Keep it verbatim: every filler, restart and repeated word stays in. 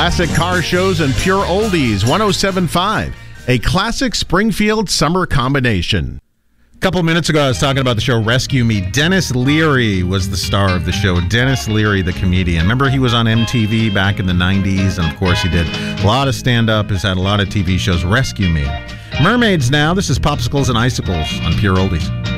Classic car shows and pure oldies. one oh seven point five, a classic Springfield summer combination. A couple minutes ago, I was talking about the show Rescue Me. Dennis Leary was the star of the show. Dennis Leary, the comedian. Remember, he was on M T V back in the nineties, and of course, he did a lot of stand-up, has had a lot of T V shows. Rescue Me. Mermaids now. This is Popsicles and Icicles on Pure Oldies.